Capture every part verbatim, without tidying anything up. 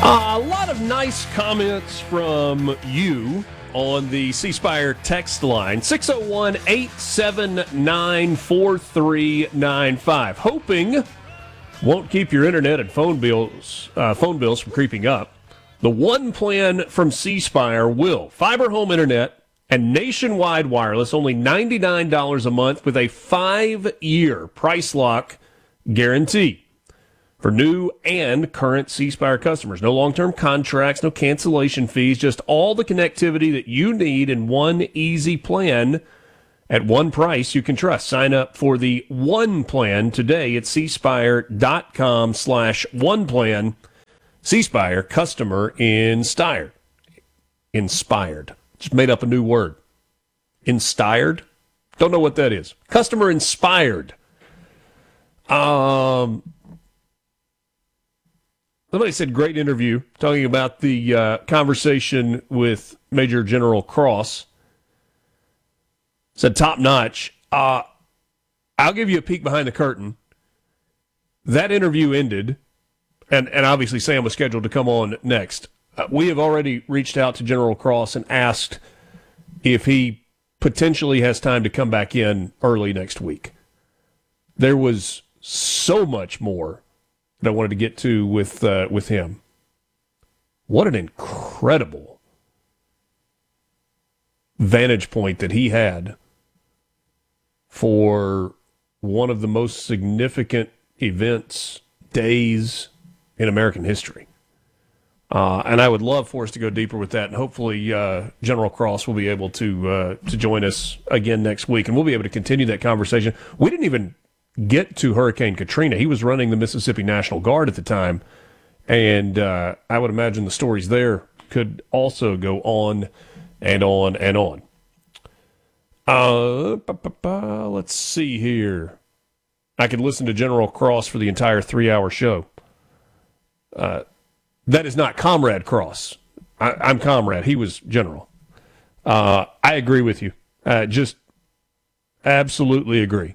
Uh, a lot of nice comments from you on the C Spire text line, six oh one, eight seven nine, four three nine five. Hoping won't keep your internet and phone bills uh, phone bills from creeping up. The one plan from C Spire will. Fiber home internet and nationwide wireless, only ninety-nine dollars a month with a five-year price lock guarantee. For new and current C Spire customers. No long-term contracts, no cancellation fees, just all the connectivity that you need in one easy plan at one price you can trust. Sign up for the One Plan today at cspire.com slash one plan. C Spire, customer inspired. Inspired. Just made up a new word. Inspired? Don't know what that is. Customer inspired. Um... Somebody said great interview, talking about the uh, conversation with Major General Cross. Said top notch. Uh, I'll give you a peek behind the curtain. That interview ended, and, and obviously Sam was scheduled to come on next. Uh, we have already reached out to General Cross and asked if he potentially has time to come back in early next week. There was so much more that I wanted to get to with uh, with him. What an incredible vantage point that he had for one of the most significant events, days in American history. Uh, and I would love for us to go deeper with that, and hopefully uh, General Cross will be able to uh, to join us again next week, and we'll be able to continue that conversation. We didn't even get to Hurricane Katrina. He was running the Mississippi National Guard at the time, and uh, I would imagine the stories there could also go on and on and on. Uh, ba, ba, ba, let's see here. I could listen to General Cross for the entire three-hour show. Uh, that is not Comrade Cross. I, I'm Comrade. He was General. Uh, I agree with you. Uh, just absolutely agree.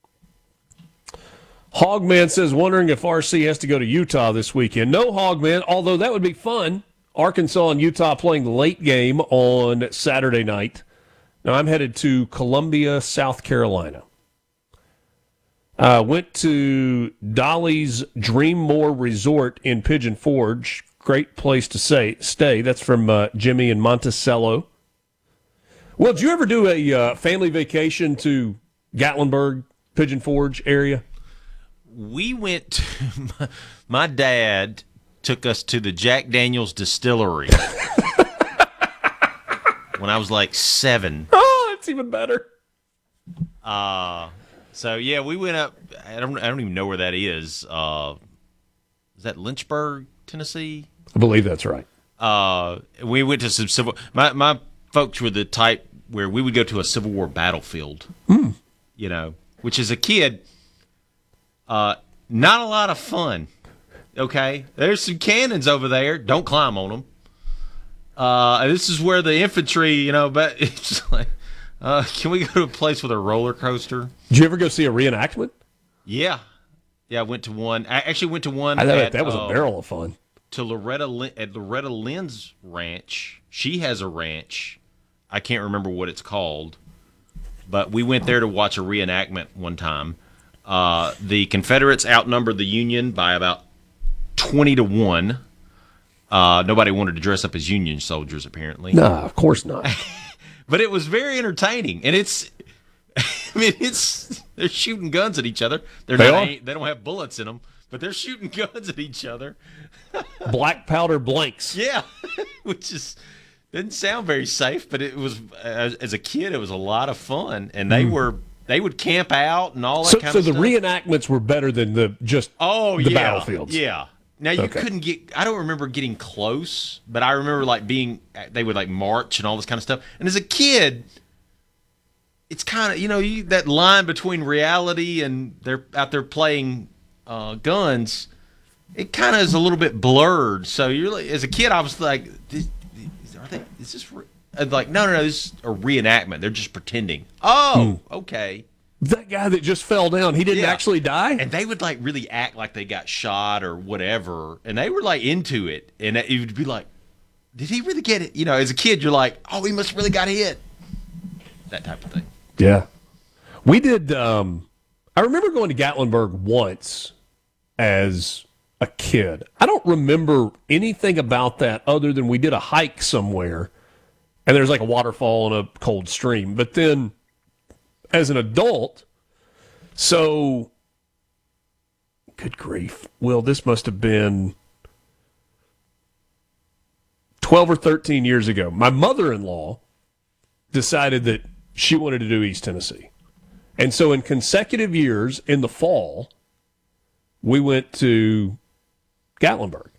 Hogman says, wondering if R C has to go to Utah this weekend. No, Hogman, although that would be fun. Arkansas and Utah playing the late game on Saturday night. Now, I'm headed to Columbia, South Carolina. Uh, went to Dolly's Dreammore Resort in Pigeon Forge. Great place to say, stay. That's from uh, Jimmy and Monticello. Well, did you ever do a uh, family vacation to Gatlinburg, Pigeon Forge area? We went to, my, my dad took us to the Jack Daniels distillery when I was like seven. Oh, that's even better. Uh, so yeah, we went up. I don't, I don't even know where that is. Uh, is that Lynchburg, Tennessee? I believe that's right. Uh, we went to some civil. My my folks were the type where we would go to a Civil War battlefield. Mm. You know, which as a kid. Uh, not a lot of fun, okay? There's some cannons over there. Don't climb on them. Uh, this is where the infantry, you know, but it's like, uh, can we go to a place with a roller coaster? Did you ever go see a reenactment? Yeah. Yeah, I went to one. I actually went to one. I thought at, that was uh, a barrel of fun. To Loretta Lynn, at Loretta Lynn's ranch. She has a ranch. I can't remember what it's called. But we went there to watch a reenactment one time. Uh, the Confederates outnumbered the Union by about twenty to one. Uh, nobody wanted to dress up as Union soldiers, apparently. No, of course not. But it was very entertaining, and it's. I mean, it's they're shooting guns at each other. They're they not. are? They don't have bullets in them, but they're shooting guns at each other. Black powder blanks. Yeah, which is didn't sound very safe, but it was as, as a kid, it was a lot of fun, and they mm. were. They would camp out and all that so, kind so of stuff. So stuff. the reenactments were better than the just oh, the yeah, battlefields. Yeah. Now, you okay. couldn't get – I don't remember getting close, but I remember, like, being – they would, like, march and all this kind of stuff. And as a kid, it's kind of – you know, you, that line between reality and they're out there playing uh, guns, it kind of is a little bit blurred. So you're like – as a kid, I was like, this, are they – is this re-? – like, no, no, no, this is a reenactment. They're just pretending. Oh, hmm. okay. That guy that just fell down, he didn't Yeah. actually die? And they would like really act like they got shot or whatever, and they were like into it, and it would be like, did he really get it? You know, as a kid, you're like, oh, he must have really got hit. That type of thing. Yeah. We did, um, I remember going to Gatlinburg once as a kid. I don't remember anything about that other than we did a hike somewhere, and there's like a waterfall and a cold stream. But then as an adult, so, good grief. Well, this must have been twelve or thirteen years ago. My mother-in-law decided that she wanted to do East Tennessee. And so in consecutive years in the fall, we went to Gatlinburg.